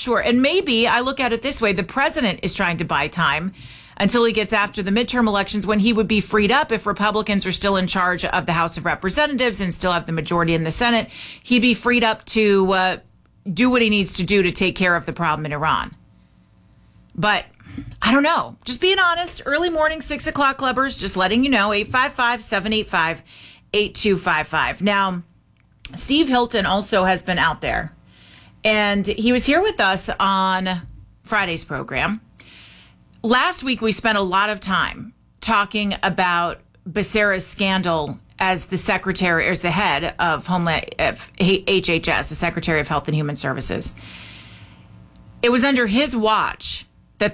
sure. And maybe I look at it this way. The president is trying to buy time until he gets after the midterm elections when he would be freed up if Republicans are still in charge of the House of Representatives and still have the majority in the Senate. He'd be freed up to do what he needs to do to take care of the problem in Iran. But I don't know. Just being honest. Early morning, 6 o'clock clubbers, just letting you know, 855-785-8255. Now, Steve Hilton also has been out there. And he was here with us on Friday's program. Last week, we spent a lot of time talking about Becerra's scandal as the secretary, or as the head of HHS, the Secretary of Health and Human Services. It was under his watch that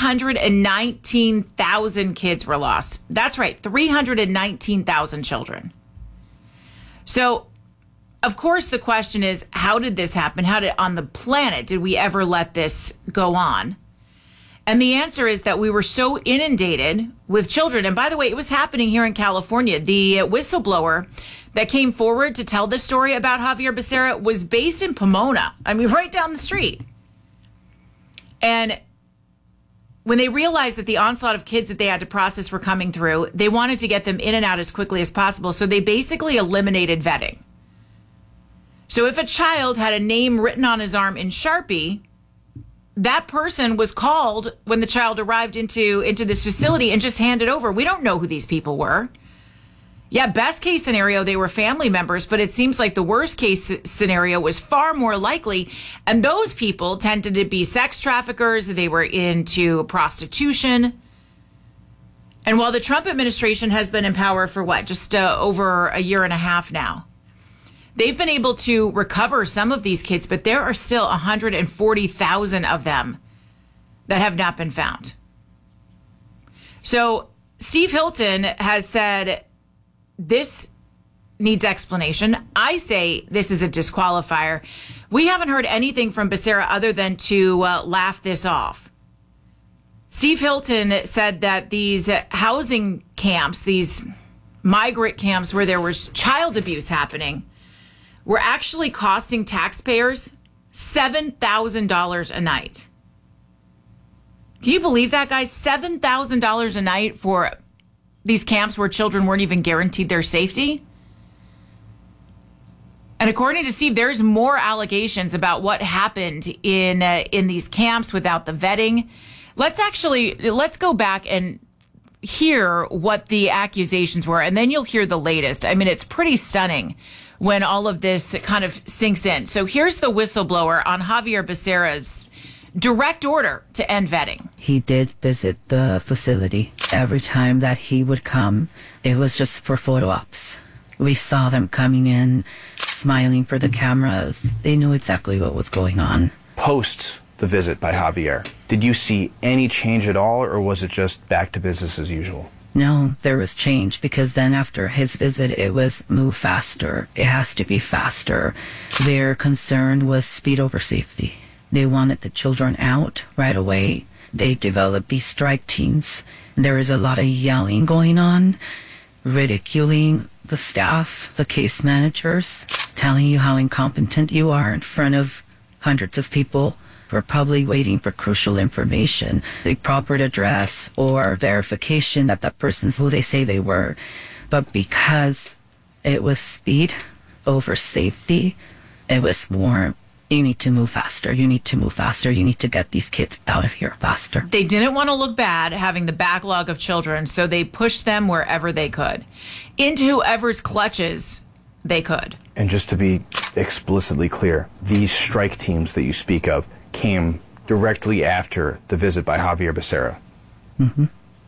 319,000 kids were lost. That's right, 319,000 children. So, of course, the question is, how did this happen? How did, on the planet, did we ever let this go on? And the answer is that we were so inundated with children. And by the way, it was happening here in California. The whistleblower that came forward to tell this story about Javier Becerra was based in Pomona. I mean, right down the street. And when they realized that the onslaught of kids that they had to process were coming through, they wanted to get them in and out as quickly as possible. So they basically eliminated vetting. So if a child had a name written on his arm in Sharpie, that person was called when the child arrived into this facility and just handed over. We don't know who these people were. Yeah, best case scenario, they were family members, but it seems like the worst case scenario was far more likely. And those people tended to be sex traffickers. They were into prostitution. And while the Trump administration has been in power for just over a year and a half now, they've been able to recover some of these kids, but there are still 140,000 of them that have not been found. So Steve Hilton has said this needs explanation. I say this is a disqualifier. We haven't heard anything from Becerra other than to laugh this off. Steve Hilton said that these housing camps, these migrant camps where there was child abuse happening, were actually costing taxpayers $7,000 a night. Can you believe that, guys? $7,000 a night for these camps where children weren't even guaranteed their safety? And according to Steve, there's more allegations about what happened in these camps without the vetting. Let's go back and hear what the accusations were, and then you'll hear the latest. I mean, it's pretty stunning when all of this kind of sinks in. So here's the whistleblower on Javier Becerra's direct order to end vetting. He did visit the facility. Every time that he would come, it was just for photo ops. We saw them coming in, smiling for the cameras. They knew exactly what was going on. Post the visit by Javier, did you see any change at all, or was it just back to business as usual? No, there was change, because then after his visit, it was move faster. It has to be faster. Their concern was speed over safety. They wanted the children out right away. They developed these strike teams. There is a lot of yelling going on, ridiculing the staff, the case managers, telling you how incompetent you are in front of hundreds of people who are probably waiting for crucial information, the proper address or verification that that person's who they say they were. But because it was speed over safety, it was more, you need to move faster, you need to move faster, you need to get these kids out of here faster. They didn't want to look bad having the backlog of children, so they pushed them wherever they could, into whoever's clutches they could. And just to be explicitly clear, these strike teams that you speak of came directly after the visit by Javier Becerra. Mm-hmm.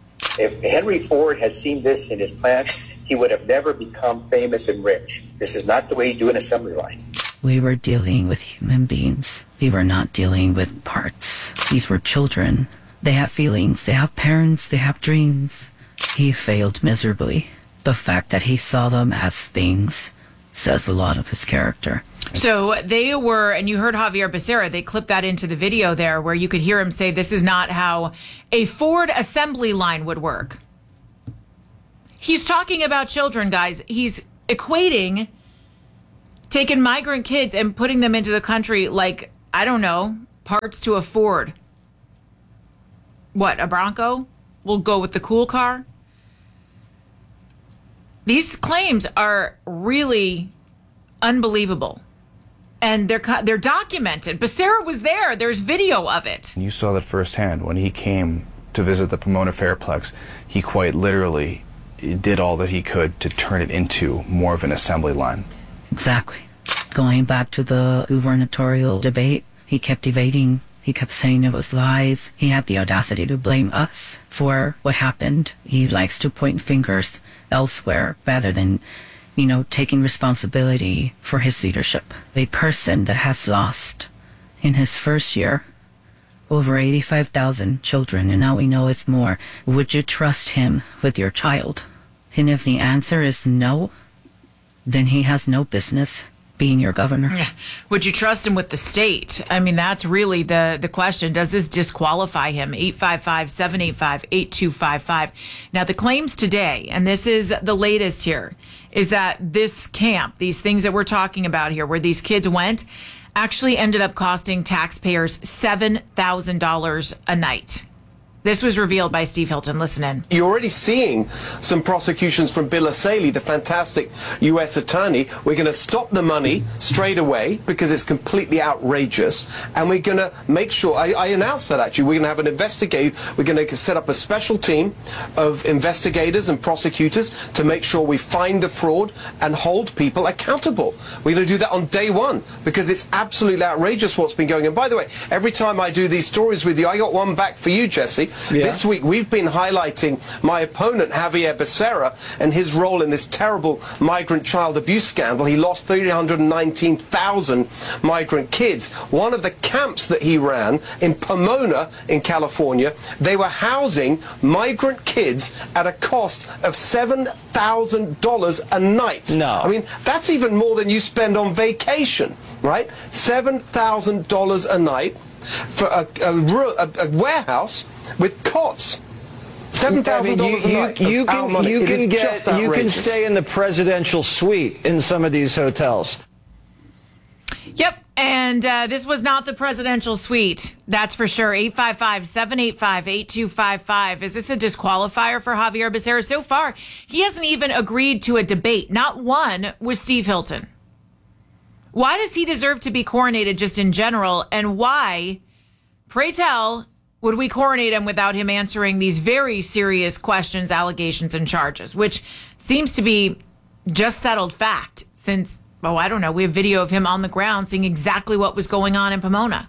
If Henry Ford had seen this in his plant, he would have never become famous and rich. This is not the way you do an assembly line. We were dealing with human beings. We were not dealing with parts. These were children. They have feelings. They have parents. They have dreams. He failed miserably. The fact that he saw them as things says a lot of his character. So they were, and you heard Javier Becerra, they clipped that into the video there where you could hear him say, this is not how a Ford assembly line would work. He's talking about children, guys. He's equating taking migrant kids and putting them into the country like, I don't know, parts to afford. What, a Bronco? We'll go with the cool car? These claims are really unbelievable. And they're documented. Becerra was there. There's video of it. You saw that firsthand when he came to visit the Pomona Fairplex. He quite literally did all that he could to turn it into more of an assembly line. Exactly. Going back to the gubernatorial debate, he kept evading. He kept saying it was lies. He had the audacity to blame us for what happened. He likes to point fingers elsewhere rather than, taking responsibility for his leadership. A person that has lost, in his first year, over 85,000 children, and now we know it's more. Would you trust him with your child? And if the answer is no, then he has no business being your governor. Yeah. Would you trust him with the state? I mean, that's really the question. Does this disqualify him? 855-785-8255. Now, the claims today, and this is the latest here, is that this camp, these things that we're talking about here, where these kids went, actually ended up costing taxpayers $7,000 a night. This was revealed by Steve Hilton. Listen in. You're already seeing some prosecutions from Bill O'Sahley, the fantastic U.S. attorney. We're going to stop the money straight away because it's completely outrageous. And we're going to make sure, I announced that actually, we're going to have an investigate. We're going to set up a special team of investigators and prosecutors to make sure we find the fraud and hold people accountable. We're going to do that on day one because it's absolutely outrageous what's been going on. By the way, every time I do these stories with you, I got one back for you, Jesse. Yeah. This week we've been highlighting my opponent Javier Becerra and his role in this terrible migrant child abuse scandal. He lost 319,000 migrant kids. One of the camps that he ran in Pomona in California, they were housing migrant kids at a cost of $7,000 a night. No. I mean, that's even more than you spend on vacation, right? $7,000 a night for a warehouse with cots. $7,000 a night. You can stay in the presidential suite in some of these hotels. Yep, and this was not the presidential suite. That's for sure. 855-785-8255. Is this a disqualifier for Javier Becerra? So far, he hasn't even agreed to a debate. Not one with Steve Hilton. Why does he deserve to be coronated just in general? And why, pray tell, would we coronate him without him answering these very serious questions, allegations, and charges, which seems to be just settled fact since, I don't know, we have video of him on the ground seeing exactly what was going on in Pomona.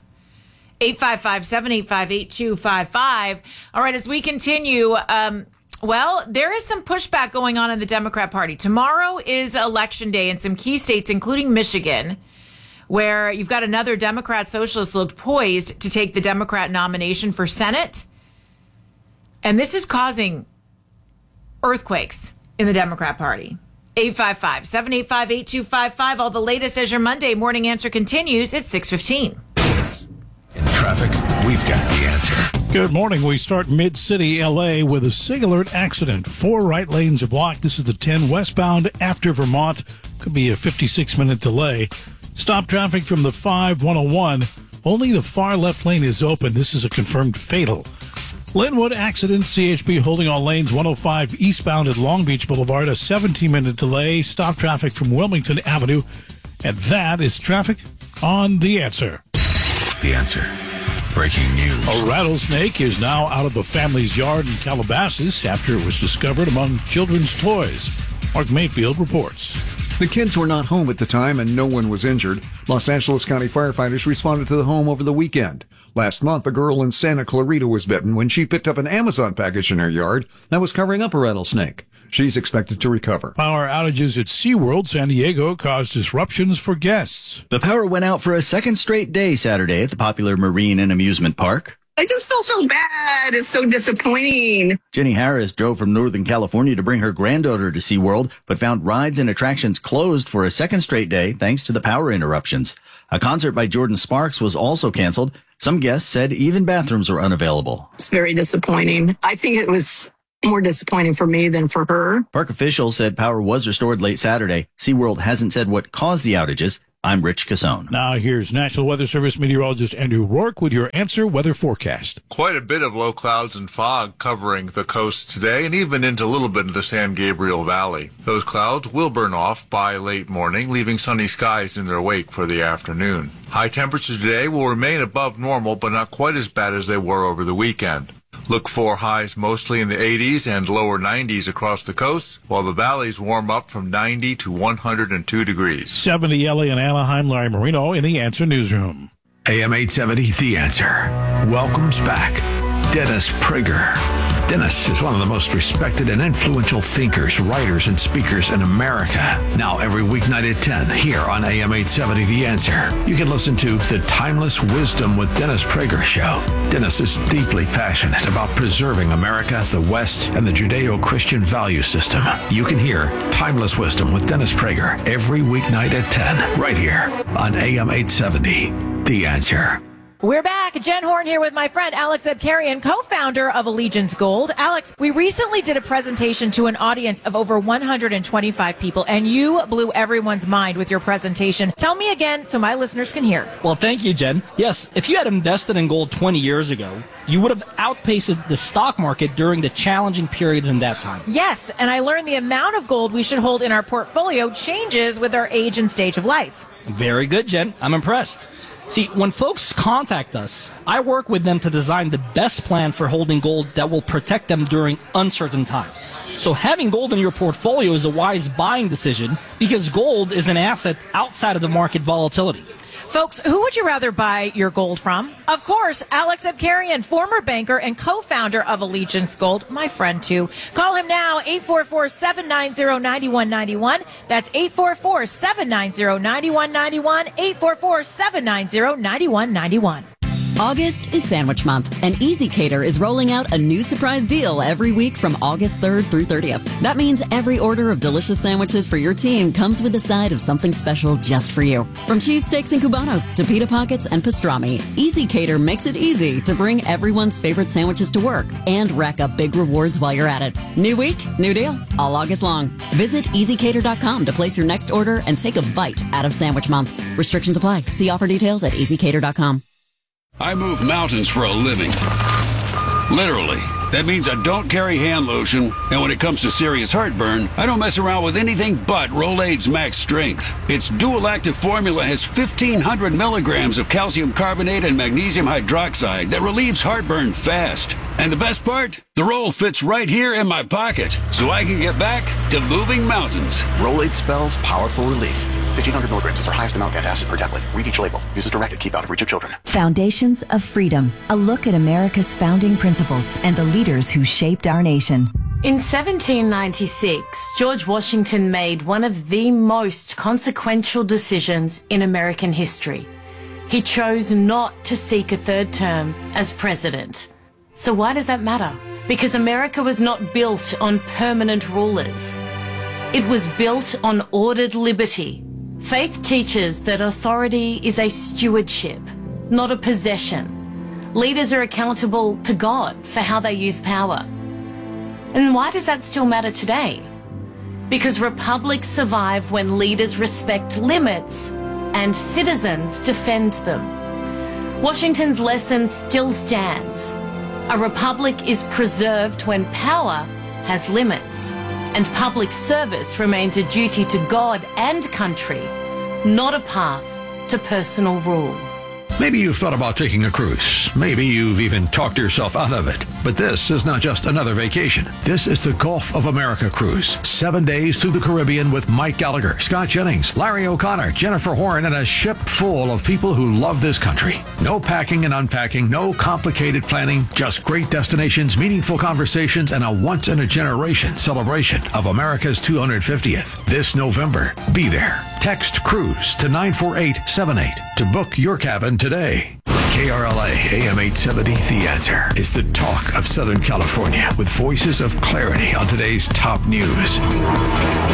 855-785-8255. All right, as we continue, there is some pushback going on in the Democrat Party. Tomorrow is Election Day in some key states, including Michigan, where you've got another Democrat socialist looked poised to take the Democrat nomination for Senate. And this is causing earthquakes in the Democrat Party. 855-785-8255. All the latest as your Monday morning answer continues at 6:15. In traffic, we've got the answer. Good morning. We start mid-city L.A. with a single-alert accident. 4 right lanes are blocked. This is the 10 westbound after Vermont. Could be a 56-minute delay. Stop traffic from the 5-101. Only the far left lane is open. This is a confirmed fatal. Linwood accident. CHP holding all lanes. 105 eastbound at Long Beach Boulevard. A 17-minute delay. Stop traffic from Wilmington Avenue. And that is traffic on The Answer. The Answer. Breaking news. A rattlesnake is now out of the family's yard in Calabasas after it was discovered among children's toys. Mark Mayfield reports. The kids were not home at the time and no one was injured. Los Angeles County firefighters responded to the home over the weekend. Last month, a girl in Santa Clarita was bitten when she picked up an Amazon package in her yard that was covering up a rattlesnake. She's expected to recover. Power outages at SeaWorld San Diego caused disruptions for guests. The power went out for a second straight day Saturday at the popular marine and amusement park. I just feel so bad. It's so disappointing. Jenny Harris drove from Northern California to bring her granddaughter to SeaWorld, but found rides and attractions closed for a second straight day thanks to the power interruptions. A concert by Jordan Sparks was also canceled. Some guests said even bathrooms were unavailable. It's very disappointing. I think it was more disappointing for me than for her. Park officials said power was restored late Saturday. SeaWorld hasn't said what caused the outages. I'm Rich Cassone. Now here's National Weather Service meteorologist Andrew Rourke with your Answer Weather Forecast. Quite a bit of low clouds and fog covering the coast today and even into a little bit of the San Gabriel Valley. Those clouds will burn off by late morning, leaving sunny skies in their wake for the afternoon. High temperatures today will remain above normal, but not quite as bad as they were over the weekend. Look for highs mostly in the 80s and lower 90s across the coast, while the valleys warm up from 90 to 102 degrees. 70 LA and Anaheim. Larry Marino in the Answer Newsroom. AM 870, The Answer, welcomes back Dennis Prager. Dennis is one of the most respected and influential thinkers, writers, and speakers in America. Now, every weeknight at 10, here on AM 870, The Answer, you can listen to The Timeless Wisdom with Dennis Prager show. Dennis is deeply passionate about preserving America, the West, and the Judeo-Christian value system. You can hear Timeless Wisdom with Dennis Prager every weeknight at 10, right here on AM 870, The Answer. We're back. Jen Horn here with my friend Alex Abkarian, co-founder of Allegiance Gold. Alex, we recently did a presentation to an audience of over 125 people, and you blew everyone's mind with your presentation. Tell me again so my listeners can hear. Well, thank you, Jen. Yes, if you had invested in gold 20 years ago, you would have outpaced the stock market during the challenging periods in that time. Yes, and I learned the amount of gold we should hold in our portfolio changes with our age and stage of life. Very good, Jen. I'm impressed. See, when folks contact us, I work with them to design the best plan for holding gold that will protect them during uncertain times. So having gold in your portfolio is a wise buying decision because gold is an asset outside of the market volatility. Folks, who would you rather buy your gold from? Of course, Alex Abkarian, former banker and co-founder of Allegiance Gold, my friend too. Call him now, 844-790-9191. That's 844-790-9191, 844-790-9191. August is Sandwich Month, and EasyCater is rolling out a new surprise deal every week from August 3rd through 30th. That means every order of delicious sandwiches for your team comes with a side of something special just for you. From cheesesteaks and Cubanos to pita pockets and pastrami, EasyCater makes it easy to bring everyone's favorite sandwiches to work and rack up big rewards while you're at it. New week, new deal, all August long. Visit EasyCater.com to place your next order and take a bite out of Sandwich Month. Restrictions apply. See offer details at EasyCater.com. I move mountains for a living. Literally. That means I don't carry hand lotion, and when it comes to serious heartburn, I don't mess around with anything but Rolaids Max Strength. Its dual-active formula has 1,500 milligrams of calcium carbonate and magnesium hydroxide that relieves heartburn fast. And the best part? The roll fits right here in my pocket, so I can get back to moving mountains. Rolaids spells powerful relief. 1,500 milligrams is our highest amount of antacid per tablet. Read each label. Use as directed. Keep out of reach of children. Foundations of Freedom. A look at America's founding principles and the leaders who shaped our nation. In 1796, George Washington made one of the most consequential decisions in American history. He chose not to seek a third term as president. So why does that matter? Because America was not built on permanent rulers. It was built on ordered liberty. Faith teaches that authority is a stewardship, not a possession. Leaders are accountable to God for how they use power. And why does that still matter today? Because republics survive when leaders respect limits and citizens defend them. Washington's lesson still stands. A republic is preserved when power has limits, and public service remains a duty to God and country, not a path to personal rule. Maybe you've thought about taking a cruise. Maybe you've even talked yourself out of it. But this is not just another vacation. This is the Gulf of America cruise. 7 days through the Caribbean with Mike Gallagher, Scott Jennings, Larry O'Connor, Jennifer Horn, and a ship full of people who love this country. No packing and unpacking, no complicated planning, just great destinations, meaningful conversations, and a once-in-a-generation celebration of America's 250th. This November, be there. Text CRUISE to 94878 to book your cabin today. KRLA AM 870 The Answer is the talk of Southern California with voices of clarity on today's top news.